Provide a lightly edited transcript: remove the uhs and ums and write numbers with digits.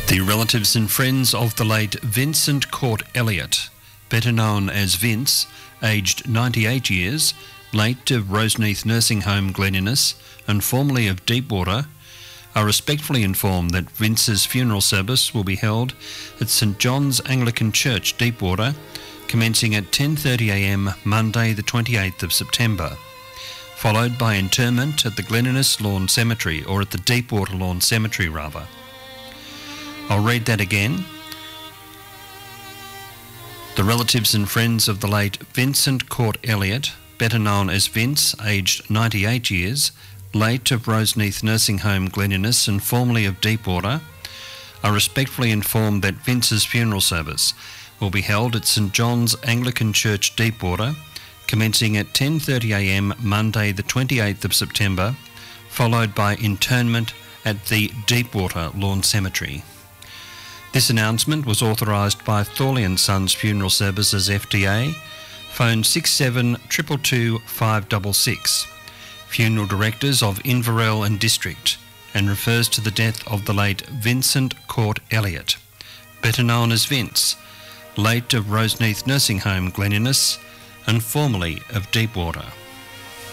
The relatives and friends of the late Vincent Court Elliott, better known as Vince, aged 98 years, late of Roseneath Nursing Home, Glen Innes, and formerly of Deepwater, are respectfully informed that Vince's funeral service will be held at St John's Anglican Church, Deepwater, commencing at 10:30 a.m. Monday the 28th of September, followed by interment at the Glen Innes Lawn Cemetery, or at the Deepwater Lawn Cemetery rather. I'll read that again. The relatives and friends of the late Vincent Court Elliott, better known as Vince, aged 98 years, late of Roseneath Nursing Home, Glen Innes, and formerly of Deepwater, are respectfully informed that Vince's funeral service will be held at St John's Anglican Church, Deepwater, commencing at 10:30 a.m. Monday the 28th of September, followed by interment at the Deepwater Lawn Cemetery. This announcement was authorised by Thorley & Sons Funeral Services FDA, phone 6722 566, Funeral Directors of Inverell and District, and refers to the death of the late Vincent Court Elliott, better known as Vince, late of Roseneath Nursing Home, Glen Innes, and formerly of Deepwater.